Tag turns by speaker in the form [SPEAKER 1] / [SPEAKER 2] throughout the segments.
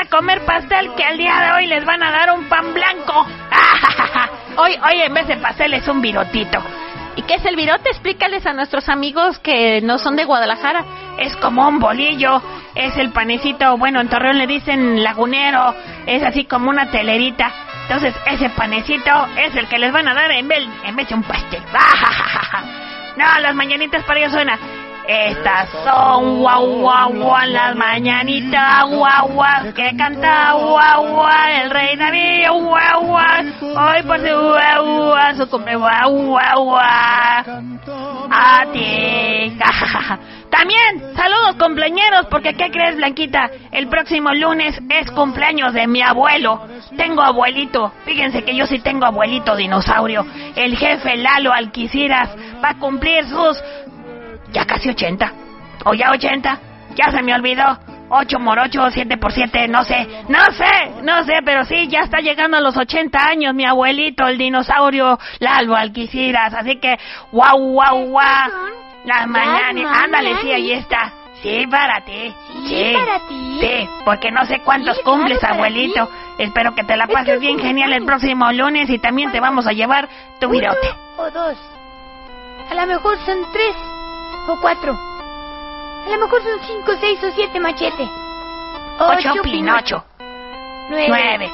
[SPEAKER 1] a comer pastel, que el día de hoy les van a dar un pan blanco. Hoy en vez de pastel es un virotito.
[SPEAKER 2] ¿Y qué es el virote? Explícales a nuestros amigos que no son de Guadalajara.
[SPEAKER 1] Es como un bolillo, es el panecito, bueno, en Torreón le dicen lagunero, es así como una telerita. Entonces ese panecito es el que les van a dar en vez de un pastel. No, las mañanitas para ellos suenan. Estas son guau guau guau, las mañanitas guau guau que canta guau guau el rey David guau guau. Hoy por su guau guau su cumple guau guau guau. A ti. También saludos cumpleañeros, porque ¿qué crees, Blanquita? El próximo lunes es cumpleaños de mi abuelo. Tengo abuelito, fíjense que yo sí tengo abuelito dinosaurio. El jefe Lalo Alquiciras va a cumplir sus ya casi 80, o ya 80, ya se me olvidó. 8 por 8, 7 por 7, no sé, pero sí, ya está llegando a los 80 años mi abuelito, el dinosaurio Lalo Alquiciras. Así que, guau. Las mañanas, ándale, sí, ahí está. Sí, para ti.
[SPEAKER 3] Sí, para ti.
[SPEAKER 1] Sí, porque no sé cuántos cumples,
[SPEAKER 3] claro,
[SPEAKER 1] abuelito. Espero que te la pases bien genial el próximo lunes, y también te vamos a llevar tu virote.
[SPEAKER 3] 1 o 2. A lo mejor son 3 o 4. A lo mejor son 5, 6 o 7, Machete.
[SPEAKER 1] 8 Pinocho. 9.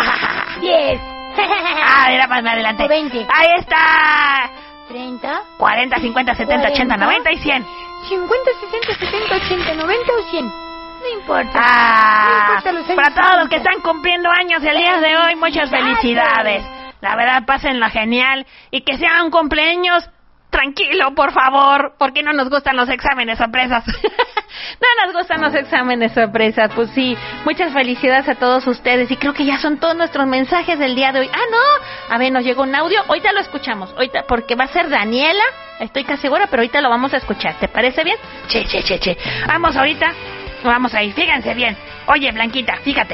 [SPEAKER 3] 10.
[SPEAKER 1] Era más adelante.
[SPEAKER 3] 20.
[SPEAKER 1] Ahí está.
[SPEAKER 3] 30.
[SPEAKER 1] 40, 50, 70, 80, 90 y 100.
[SPEAKER 3] 50, 60, 70, 80, 90 o 100. No importa.
[SPEAKER 1] No
[SPEAKER 3] importa los años.
[SPEAKER 1] Para todos los que están cumpliendo años el día de hoy, muchas felicidades. La verdad, pásenla genial. Y que sea un cumpleaños tranquilo, por favor, porque no nos gustan los exámenes sorpresas.
[SPEAKER 2] No nos gustan los exámenes sorpresas. Pues sí, muchas felicidades a todos ustedes. Y creo que ya son todos nuestros mensajes del día de hoy. No, a ver, nos llegó un audio. Ahorita lo escuchamos, ahorita, porque va a ser Daniela. Estoy casi segura, pero ahorita lo vamos a escuchar. ¿Te parece bien?
[SPEAKER 1] Che. Vamos ahí, fíjense bien. Oye, Blanquita, fíjate.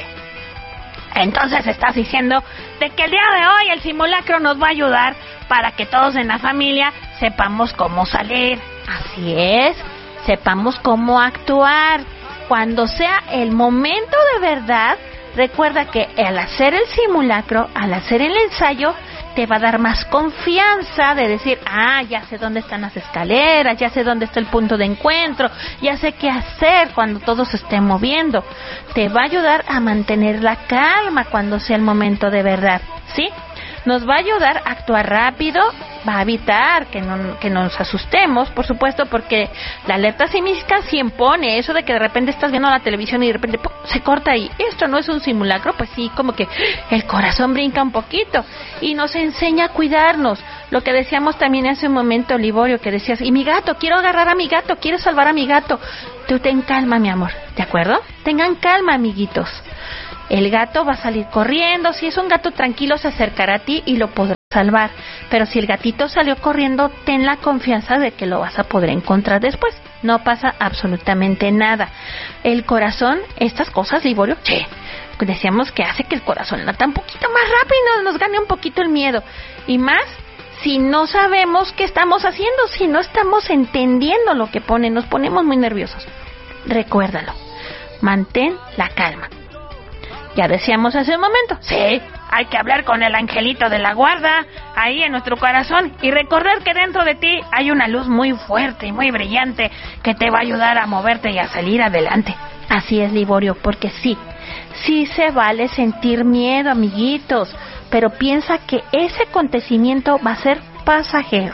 [SPEAKER 1] Entonces estás diciendo de que el día de hoy el simulacro nos va a ayudar para que todos en la familia sepamos cómo salir.
[SPEAKER 2] Así es, sepamos cómo actuar. Cuando sea el momento de verdad, recuerda que al hacer el simulacro, al hacer el ensayo, te va a dar más confianza de decir, ya sé dónde están las escaleras, ya sé dónde está el punto de encuentro, ya sé qué hacer cuando todo se esté moviendo. Te va a ayudar a mantener la calma cuando sea el momento de verdad, ¿sí? Nos va a ayudar a actuar rápido, va a evitar que nos asustemos, por supuesto, porque la alerta sísmica sí impone eso de que de repente estás viendo la televisión y de repente ¡pum!, se corta y esto no es un simulacro, pues sí, como que el corazón brinca un poquito y nos enseña a cuidarnos. Lo que decíamos también hace un momento, Liborio, que decías, y mi gato, quiero agarrar a mi gato, quiero salvar a mi gato. Tú ten calma, mi amor, ¿de acuerdo? Tengan calma, amiguitos. El gato va a salir corriendo. Si es un gato tranquilo, se acercará a ti y lo podrás salvar. Pero si el gatito salió corriendo, ten la confianza de que lo vas a poder encontrar después. No pasa absolutamente nada. El corazón, estas cosas, Liborio, decíamos que hace que el corazón lata un poquito más rápido, nos gane un poquito el miedo. Y más si no sabemos qué estamos haciendo, si no estamos entendiendo lo que pone, nos ponemos muy nerviosos. Recuérdalo, mantén la calma. Ya decíamos hace un momento,
[SPEAKER 1] sí, hay que hablar con el angelito de la guarda, ahí en nuestro corazón, y recordar que dentro de ti hay una luz muy fuerte y muy brillante que te va a ayudar a moverte y a salir adelante.
[SPEAKER 2] Así es, Liborio, porque sí se vale sentir miedo, amiguitos, pero piensa que ese acontecimiento va a ser pasajero.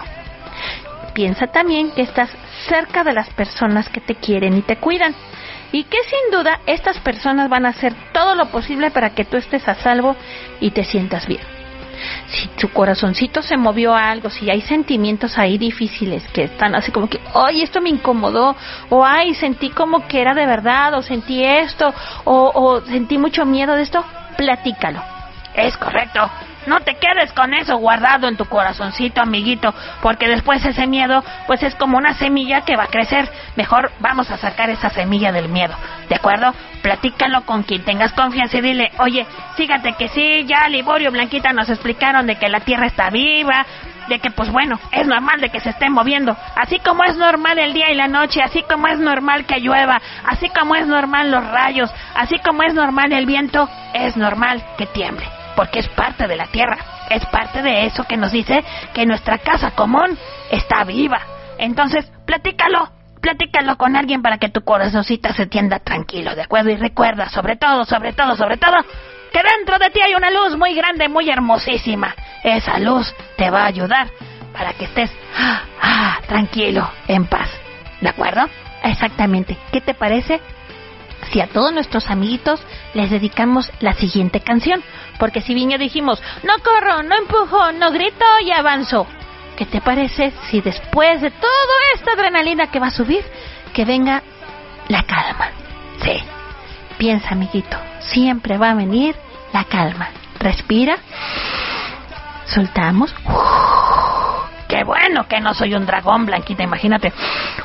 [SPEAKER 2] Piensa también que estás cerca de las personas que te quieren y te cuidan. Y que sin duda estas personas van a hacer todo lo posible para que tú estés a salvo y te sientas bien. Si tu corazoncito se movió a algo, si hay sentimientos ahí difíciles que están así como que, ¡ay, esto me incomodó! O ¡ay, sentí como que era de verdad! O sentí esto, o sentí mucho miedo de esto, platícalo.
[SPEAKER 1] Es correcto. No te quedes con eso guardado en tu corazoncito, amiguito, porque después ese miedo, pues es como una semilla que va a crecer. Mejor vamos a sacar esa semilla del miedo, ¿de acuerdo? Platícalo con quien tengas confianza y dile, oye, fíjate que sí, ya Liborio, Blanquita nos explicaron de que la Tierra está viva, de que pues bueno, es normal de que se estén moviendo, así como es normal el día y la noche, así como es normal que llueva, así como es normal los rayos, así como es normal el viento, es normal que tiemble, porque es parte de la tierra, es parte de eso que nos dice que nuestra casa común está viva. Entonces, platícalo con alguien para que tu corazoncita se tienda tranquilo, ¿de acuerdo? Y recuerda, sobre todo, que dentro de ti hay una luz muy grande, muy hermosísima. Esa luz te va a ayudar para que estés tranquilo, en paz, ¿de acuerdo?
[SPEAKER 2] Exactamente. ¿Qué te parece si a todos nuestros amiguitos les dedicamos la siguiente canción? Porque si bien ya dijimos, no corro, no empujo, no grito y avanzo, ¿qué te parece si después de toda esta adrenalina que va a subir, que venga la calma? Sí, piensa, amiguito, siempre va a venir la calma. Respira, soltamos.
[SPEAKER 1] ¡Qué bueno que no soy un dragón, Blanquita! Imagínate.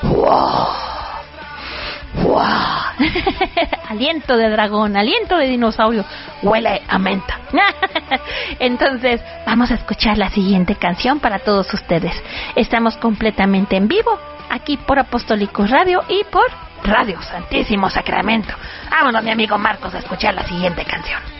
[SPEAKER 2] Aliento de dragón, aliento de dinosaurio,
[SPEAKER 1] huele a menta.
[SPEAKER 2] Entonces, vamos a escuchar la siguiente canción para todos ustedes. Estamos completamente en vivo, aquí por Apostólicos Radio y por
[SPEAKER 1] Radio Santísimo Sacramento. Vámonos, mi amigo Marcos, a escuchar la siguiente canción.